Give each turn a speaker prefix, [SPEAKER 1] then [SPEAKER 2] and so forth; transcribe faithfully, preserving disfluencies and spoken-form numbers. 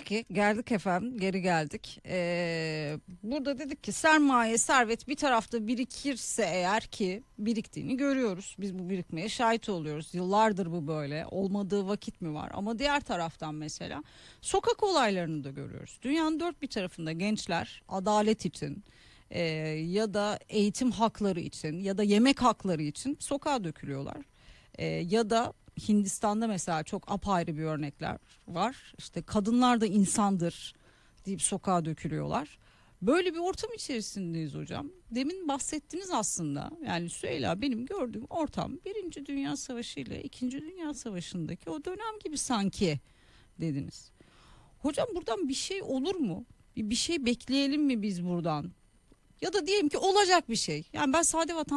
[SPEAKER 1] Peki geldik efendim, geri geldik. Ee, burada dedik ki sermaye, servet bir tarafta birikirse eğer, ki biriktiğini görüyoruz. Biz bu birikmeye şahit oluyoruz. Yıllardır bu böyle. Olmadığı vakit mi var? Ama diğer taraftan mesela sokak olaylarını da görüyoruz. Dünyanın dört bir tarafında gençler adalet için e, ya da eğitim hakları için ya da yemek hakları için sokağa dökülüyorlar. E, ya da Hindistan'da mesela çok apayrı bir örnekler var. İşte kadınlar da insandır deyip sokağa dökülüyorlar. Böyle bir ortam içerisindeyiz hocam. Demin bahsettiniz aslında. Yani Süheyla, benim gördüğüm ortam Birinci Dünya Savaşı ile İkinci Dünya Savaşı'ndaki o dönem gibi sanki dediniz. Hocam buradan bir şey olur mu? Bir, bir şey bekleyelim mi biz buradan? Ya da diyelim ki olacak bir şey. Yani ben sade vatandaş